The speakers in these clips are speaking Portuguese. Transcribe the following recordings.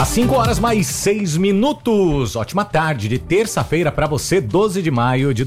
Às 5h mais 6 minutos. Ótima tarde de terça-feira para você, 12 de maio de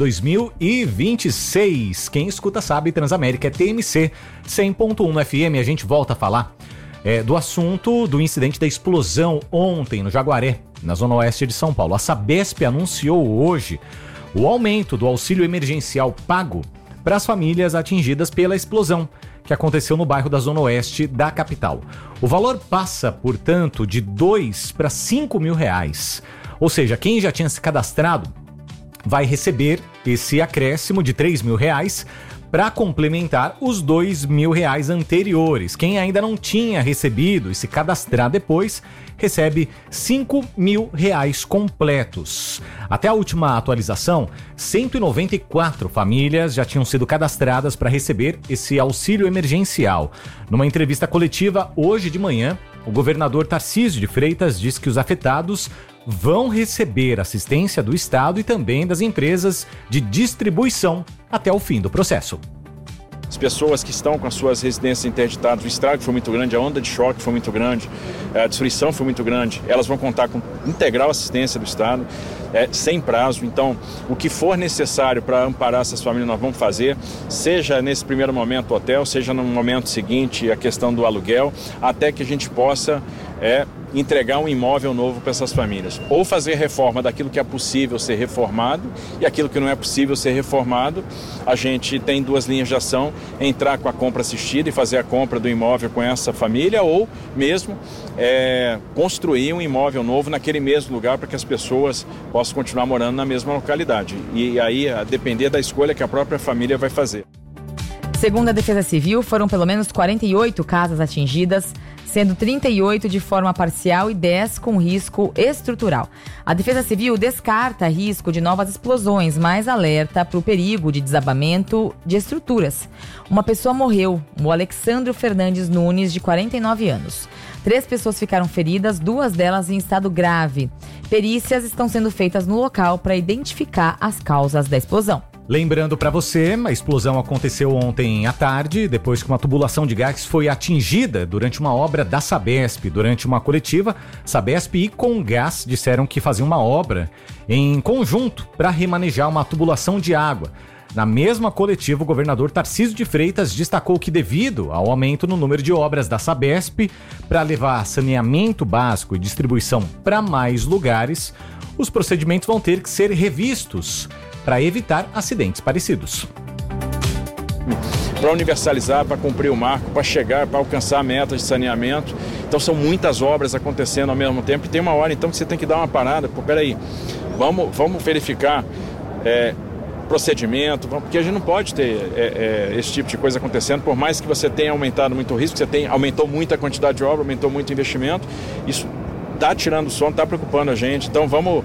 2026. Quem escuta sabe, Transamérica é TMC 100.1 FM. A gente volta a falar do assunto do incidente da explosão ontem no Jaguaré, na zona oeste de São Paulo. A Sabesp anunciou hoje o aumento do auxílio emergencial pago para as famílias atingidas pela explosão que aconteceu no bairro da zona oeste da capital. O valor passa, portanto, de 2 para 5 mil reais. Ou seja, quem já tinha se cadastrado vai receber esse acréscimo de 3 mil reais para complementar os 2 mil reais anteriores. Quem ainda não tinha recebido e se cadastrar depois, recebe 5 mil reais completos. Até a última atualização, 194 famílias já tinham sido cadastradas para receber esse auxílio emergencial. Numa entrevista coletiva hoje de manhã, o governador Tarcísio de Freitas disse que os afetados vão receber assistência do Estado e também das empresas de distribuição até o fim do processo. As pessoas que estão com as suas residências interditadas, o estrago foi muito grande, a onda de choque foi muito grande, a destruição foi muito grande, elas vão contar com integral assistência do Estado, sem prazo. Então, o que for necessário para amparar essas famílias nós vamos fazer, seja nesse primeiro momento o hotel, seja no momento seguinte a questão do aluguel, até que a gente possa entregar um imóvel novo para essas famílias. Ou fazer reforma daquilo que é possível ser reformado e aquilo que não é possível ser reformado, a gente tem duas linhas de ação: entrar com a compra assistida e fazer a compra do imóvel com essa família, ou mesmo construir um imóvel novo naquele mesmo lugar para que as pessoas possam continuar morando na mesma localidade. E aí, a depender da escolha que a própria família vai fazer. Segundo a Defesa Civil, foram pelo menos 48 casas atingidas, sendo 38 de forma parcial e 10 com risco estrutural. A Defesa Civil descarta risco de novas explosões, mas alerta para o perigo de desabamento de estruturas. Uma pessoa morreu, o Alexandro Fernandes Nunes, de 49 anos. 3 pessoas ficaram feridas, 2 delas em estado grave. Perícias estão sendo feitas no local para identificar as causas da explosão. Lembrando para você, a explosão aconteceu ontem à tarde, depois que uma tubulação de gás foi atingida durante uma obra da Sabesp. Durante uma coletiva, Sabesp e Comgás disseram que faziam uma obra em conjunto para remanejar uma tubulação de água. Na mesma coletiva, o governador Tarcísio de Freitas destacou que, devido ao aumento no número de obras da Sabesp para levar saneamento básico e distribuição para mais lugares, os procedimentos vão ter que ser revistos para evitar acidentes parecidos. Para universalizar, para cumprir o marco, para chegar, para alcançar metas de saneamento. Então são muitas obras acontecendo ao mesmo tempo e tem uma hora então que você tem que dar uma parada. Peraí, vamos verificar procedimento, porque a gente não pode ter esse tipo de coisa acontecendo, por mais que você tenha aumentado muito o risco, aumentou muito a quantidade de obra, aumentou muito o investimento, isso está tirando o sono, está preocupando a gente. Então vamos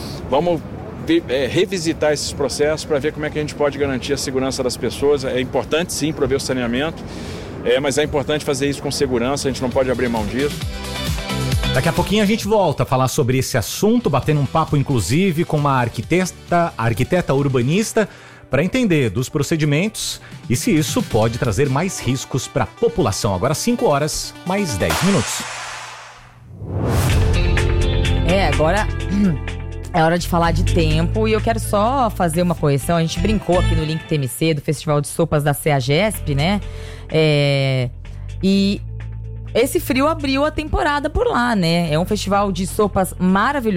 revisitar esses processos para ver como é que a gente pode garantir a segurança das pessoas. É importante sim prover o saneamento, mas é importante fazer isso com segurança, a gente não pode abrir mão disso. Daqui a pouquinho a gente volta a falar sobre esse assunto, batendo um papo inclusive com uma arquiteta urbanista, para entender dos procedimentos e se isso pode trazer mais riscos para a população. Agora 5h mais 10 minutos. Agora é hora de falar de tempo e eu quero só fazer uma correção. A gente brincou aqui no Link TMC do Festival de Sopas da CEAGESP, né? E esse frio abriu a temporada por lá, né? É um festival de sopas maravilhoso.